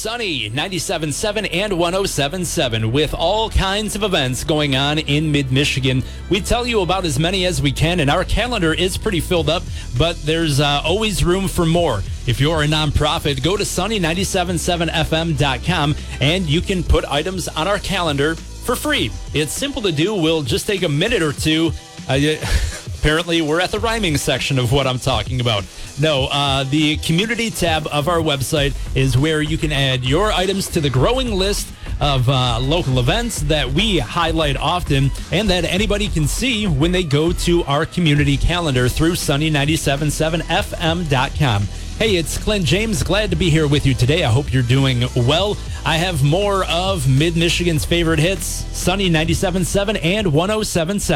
Sunny 97.7 and 107.7 with all kinds of events going on in mid-Michigan. We tell you about as many as we can, and our calendar is pretty filled up, but there's always room for more. If you're a nonprofit, go to sunny977fm.com and you can put items on our calendar for free. It's simple to do. We'll just take a minute or two. Apparently, we're at the rhyming section of what I'm talking about. No, the community tab of our website is where you can add your items to the growing list of local events that we highlight often and that anybody can see when they go to our community calendar through sunny977fm.com. Hey, it's Clint James. Glad to be here with you today. I hope you're doing well. I have more of Mid-Michigan's favorite hits, Sunny 97.7 and 107.7.